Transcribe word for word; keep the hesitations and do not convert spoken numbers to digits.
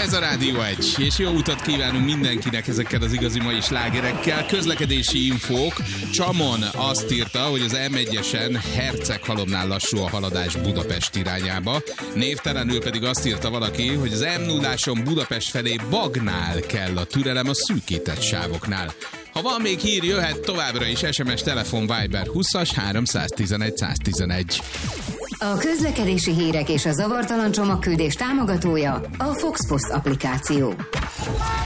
Ez a Rádió egy, és jó utat kívánunk mindenkinek ezekkel az igazi mai slágerekkel. Közlekedési infók. Csamon azt írta, hogy az em egyesen Herceghalomnál lassú a haladás Budapest irányába. Névtelenül pedig azt írta valaki, hogy az em nulláson Budapest felé Bagnál kell a türelem a szűkített sávoknál. Ha van még hír, jöhet továbbra is es em es, telefon, Viber húszas háromszáztizenegy száztizenegy. A közlekedési hírek és a zavartalan csomagküldés támogatója a Fox Post applikáció.